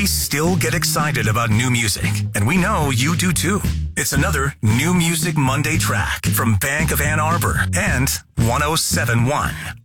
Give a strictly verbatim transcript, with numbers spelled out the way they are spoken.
We still get excited about new music, and we know you do too. It's another New Music Monday track from Bank of Ann Arbor and one oh seven point one.